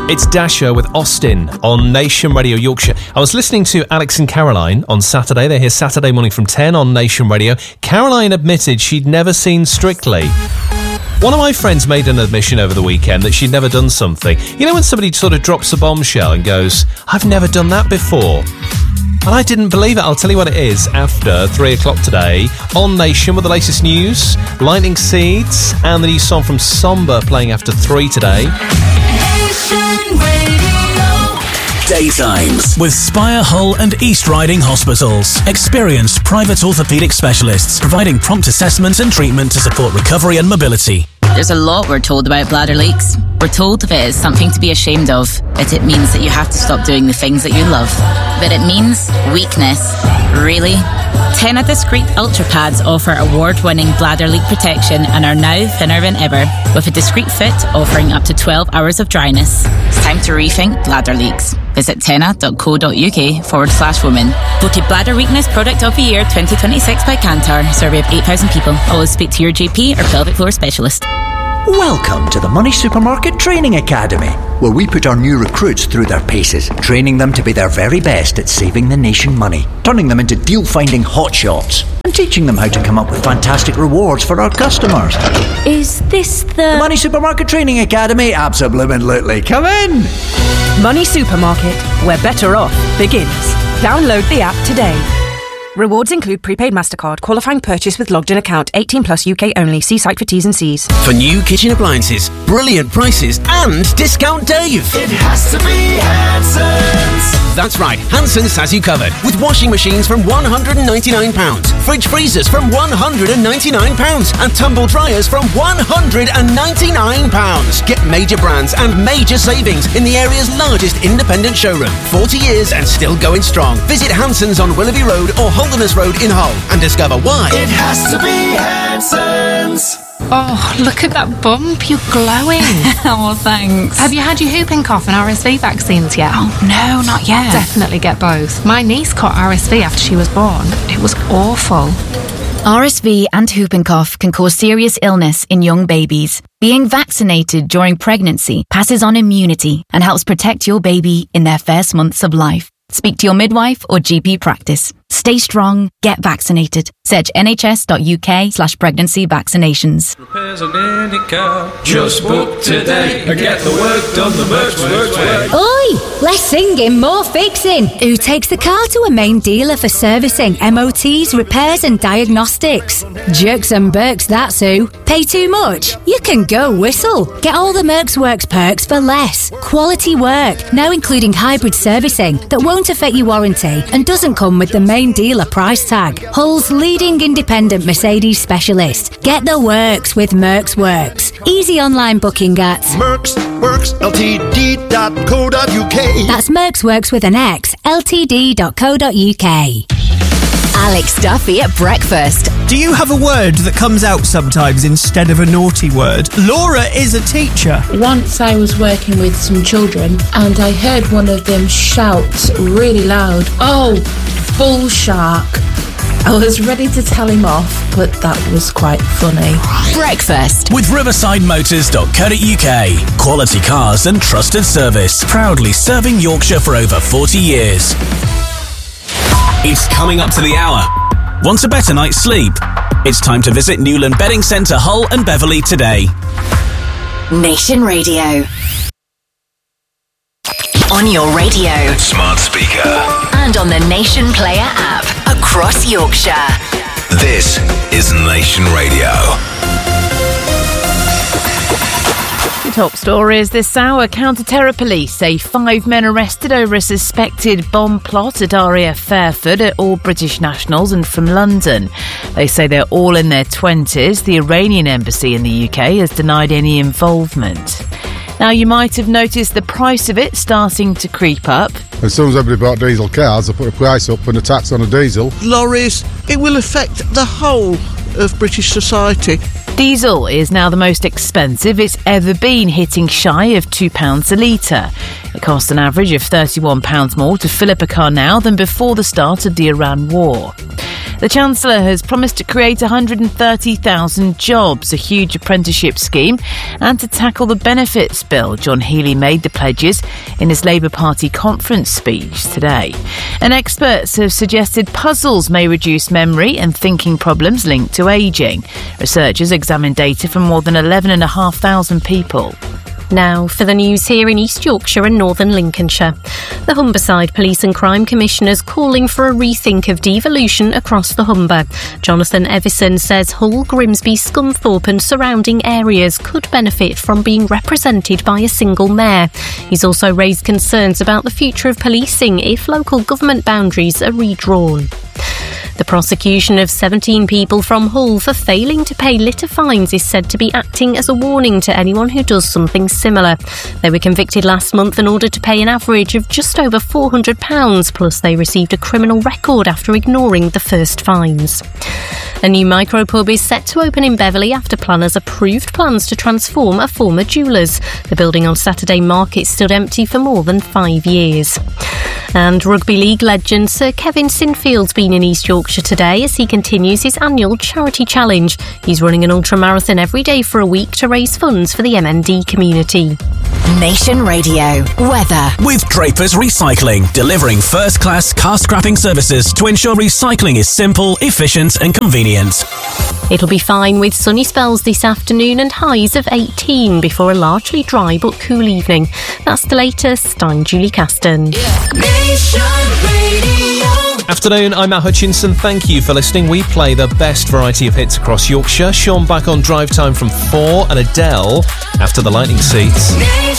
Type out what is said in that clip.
It's Dasher with Austin on Nation Radio Yorkshire. I was listening to Alex and Caroline on Saturday. They're here Saturday morning from 10 on Nation Radio. Caroline admitted she'd never seen Strictly. One of my friends made an admission over the weekend that she'd never done something. You know when somebody sort of drops a bombshell and goes, I've never done that before. And I didn't believe it. I'll tell you what it is after 3 o'clock today on Nation with the latest news, Lightning Seeds, and the new song from Somber playing after 3 today. Daytimes with Spire, Hull and East Riding Hospitals. Experienced private orthopaedic specialists providing prompt assessment and treatment to support recovery and mobility. There's a lot we're told about bladder leaks. We're told if it is something to be ashamed of, that it means that you have to stop doing the things that you love. But it means weakness. Really? Tena Discreet Ultra Pads offer award-winning bladder leak protection and are now thinner than ever, with a discreet fit offering up to 12 hours of dryness. It's time to rethink bladder leaks. Visit tena.co.uk/women. Voted Bladder Weakness Product of the Year 2026 by Kantar. Survey of 8,000 people. Always speak to your GP or pelvic floor specialist. Welcome to the Money Supermarket Training Academy, where we put our new recruits through their paces, training them to be their very best at saving the nation money, turning them into deal-finding hotshots, and teaching them how to come up with fantastic rewards for our customers. Is this the Money Supermarket Training Academy? Absolutely. Come in! Money Supermarket, where better off begins. Download the app today. Rewards include prepaid MasterCard, qualifying purchase with logged-in account, 18 plus UK only. See site for T's and C's. For new kitchen appliances, brilliant prices and Discount Dave. It has to be Hanson's. That's right, Hanson's has you covered. With washing machines from £199, fridge freezers from £199 and tumble dryers from £199. Get major brands and major savings in the area's largest independent showroom. 40 years and still going strong. Visit Hanson's on Willoughby Road or Holderness Road in Hull and discover why. It has to be Hanson's. Oh, look at that bump. You're glowing. Oh, thanks. Have you had your whooping cough and RSV vaccines yet? Oh, no, not yet. Definitely get both. My niece caught RSV after she was born. It was awful. RSV and whooping cough can cause serious illness in young babies. Being vaccinated during pregnancy passes on immunity and helps protect your baby in their first months of life. Speak to your midwife or GP practice. Stay strong, get vaccinated. Search nhs.uk/pregnancy vaccinations. Repairs on any car. Just book today and get the work done the Mercs way. Oi! Less singing, more fixing. Who takes the car to a main dealer for servicing, MOTs, repairs and diagnostics? Jerks and Berks, that's who. Pay too much? You can go whistle. Get all the Mercs Works perks for less. Quality work, now including hybrid servicing that won't affect your warranty and doesn't come with the main dealer price tag. Hull's leading independent Mercedes specialist. Get the works with Mercs Works. Easy online booking at mercsworksltd.co.uk. That's Mercs Works with an X, ltd.co.uk. Alex Duffy at breakfast. Do you have a word that comes out sometimes instead of a naughty word? Laura is a teacher. Once I was working with some children and I heard one of them shout really loud, "Oh, bull shark." I was ready to tell him off, but that was quite funny. Breakfast with riversideMotors.co.uk. Quality cars and trusted service. Proudly serving Yorkshire for over 40 years. It's coming up to the hour. Want a better night's sleep? It's time to visit Newland Bedding Centre, Hull and Beverley today. Nation Radio. On your radio, smart speaker, and on the Nation Player app across Yorkshire. This is Nation Radio. Top stories this hour. Counter-terror police say 5 men arrested over a suspected bomb plot at RAF Fairford are all British nationals and from London. They say they're all in their 20s. The Iranian embassy in the UK has denied any involvement. Now, you might have noticed the price of it starting to creep up. As soon as everybody bought diesel cars, they put a price up and a tax on a diesel. Lorries, it will affect the whole of British society. Diesel is now the most expensive it's ever been, hitting shy of £2 a litre. It costs an average of £31 more to fill up a car now than before the start of the Iran war. The Chancellor has promised to create 130,000 jobs, a huge apprenticeship scheme, and to tackle the benefits bill. John Healey made the pledges in his Labour Party conference speech today. And experts have suggested puzzles may reduce memory and thinking problems linked to ageing. Researchers examined data from more than 11,500 people. Now for the news here in East Yorkshire and Northern Lincolnshire. The Humberside Police and Crime Commissioners calling for a rethink of devolution across the Humber. Jonathan Evison says Hull, Grimsby, Scunthorpe and surrounding areas could benefit from being represented by a single mayor. He's also raised concerns about the future of policing if local government boundaries are redrawn. The prosecution of 17 people from Hull for failing to pay litter fines is said to be acting as a warning to anyone who does something similar. They were convicted last month and ordered to pay an average of just over £400, plus they received a criminal record after ignoring the first fines. A new micropub is set to open in Beverley after planners approved plans to transform a former jeweller's. The building on Saturday Market stood empty for more than 5 years. And Rugby League legend Sir Kevin Sinfield's been in East Yorkshire today as he continues his annual charity challenge. He's running an ultramarathon every day for a week to raise funds for the MND community. Nation Radio weather. With Draper's Recycling, delivering first-class car scrapping services to ensure recycling is simple, efficient and convenient. It'll be fine with sunny spells this afternoon and highs of 18 before a largely dry but cool evening. That's the latest. I'm Julie Caston. Afternoon, I'm Matt Hutchinson. Thank you for listening. We play the best variety of hits across Yorkshire. Sean back on drive time from 4 and Adele after the lightning seats.